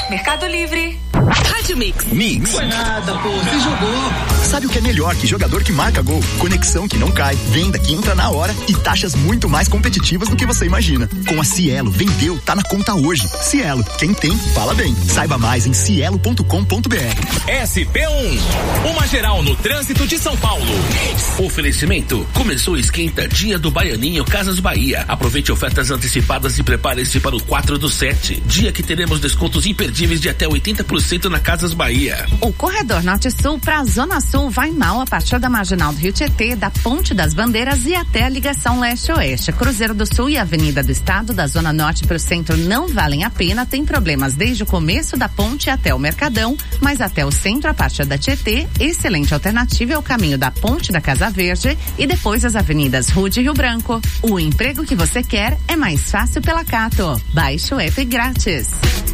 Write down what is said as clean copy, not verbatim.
Mercado Livre. Rádio Mix. Mix. Foi nada, pô, você jogou. Sabe o que é melhor que jogador que marca gol? Conexão que não cai, venda que entra na hora e taxas muito mais competitivas do que você imagina. Com a Cielo, vendeu, tá na conta hoje. Cielo, quem tem, fala bem. Saiba mais em cielo.com.br. SP1, uma geral no trânsito de São Paulo. Oferecimento, começou o esquenta dia do Baianinho Casas Bahia. Aproveite ofertas antecipadas e prepare-se para o 4/7, dia que teremos descontos imperdíveis de até 80% na Casas Bahia. O corredor Norte-Sul para a Zona Sul vai mal a partir da Marginal do Rio Tietê, da Ponte das Bandeiras e até a ligação Leste-Oeste. Cruzeiro do Sul e Avenida do Estado, da Zona Norte para o centro não valem a pena, tem problemas desde o começo da ponte até o Mercadão, mas até o centro a partir da Tietê, excelente alternativa é o caminho da Ponte da Casa Verde e depois as avenidas Rude e Rio Branco. O emprego que você quer é mais fácil pela Cato. Baixe o app grátis.